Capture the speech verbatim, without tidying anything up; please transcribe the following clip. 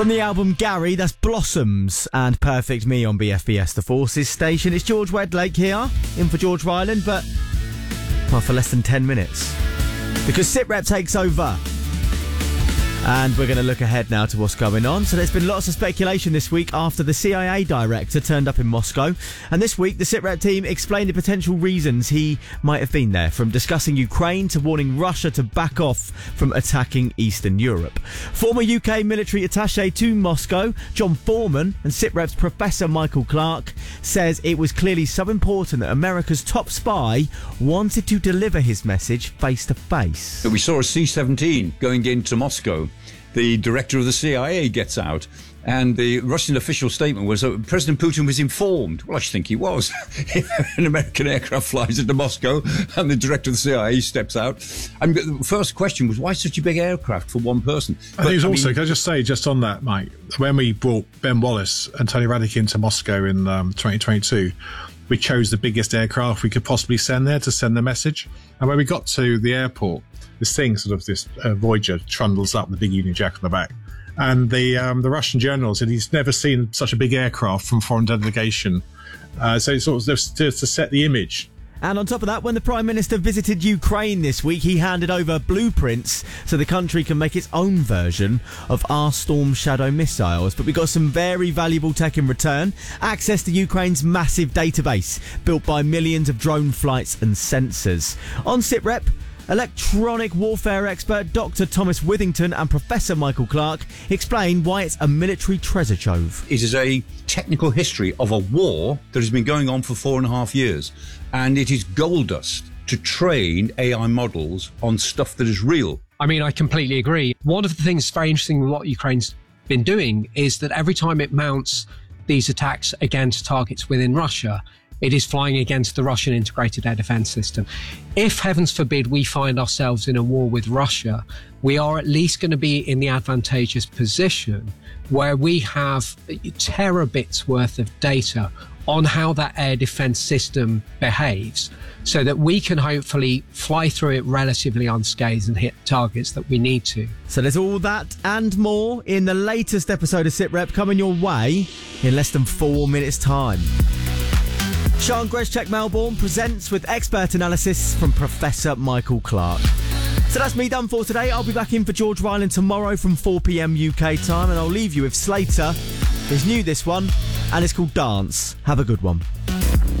From the album Gary, that's Blossoms and Perfect Me on B F B S, the Forces station. It's George Wedlake here, in for George Ryland, but well, for less than ten minutes. Because SITREP takes over. And we're going to look ahead now to what's going on. So there's been lots of speculation this week after the C I A director turned up in Moscow. And this week, the SITREP team explained the potential reasons he might have been there, from discussing Ukraine to warning Russia to back off from attacking Eastern Europe. Former U K military attaché to Moscow, John Foreman, and SITREP's Professor Michael Clark, says it was clearly so important that America's top spy wanted to deliver his message face to face. We saw a C seventeen going into Moscow. The director of the C I A gets out, and the Russian official statement was that President Putin was informed. Well, I should think he was. An American aircraft flies into Moscow, and the director of the C I A steps out. And the first question was, why such a big aircraft for one person? I think it's also, mean, can I just say, just on that, Mike, when we brought Ben Wallace and Tony Radic into Moscow in um, twenty twenty-two, we chose the biggest aircraft we could possibly send there to send the message. And when we got to the airport, this thing, sort of this uh, Voyager, trundles up with the big Union Jack on the back. And the um, the Russian general said he's never seen such a big aircraft from foreign delegation. Uh, so it's sort of to, to set the image. And on top of that, when the Prime Minister visited Ukraine this week, he handed over blueprints so the country can make its own version of our Storm Shadow missiles. But we got some very valuable tech in return. Access to Ukraine's massive database, built by millions of drone flights and sensors. On SITREP, electronic warfare expert Doctor Thomas Withington and Professor Michael Clark explain why it's a military treasure trove. It is a technical history of a war that has been going on for four and a half years. And it is gold dust to train A I models on stuff that is real. I mean, I completely agree. One of the things that's very interesting with what Ukraine's been doing is that every time it mounts these attacks against targets within Russia, it is flying against the Russian integrated air defense system. If, heavens forbid, we find ourselves in a war with Russia, we are at least going to be in the advantageous position where we have terabits worth of data on how that air defense system behaves, so that we can hopefully fly through it relatively unscathed and hit targets that we need to. So there's all that and more in the latest episode of SITREP coming your way in less than four minutes' time. Sean Greschek Melbourne presents with expert analysis from Professor Michael Clark. So that's me done for today. I'll be back in for George Ryland tomorrow from four p.m. U K time, and I'll leave you with Slater. It's new, this one, and it's called Dance. Have a good one.